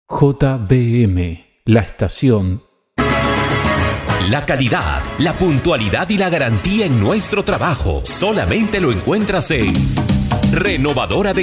JBM, la estación. La calidad, la puntualidad y la garantía en nuestro trabajo solamente lo encuentras en Renovadora de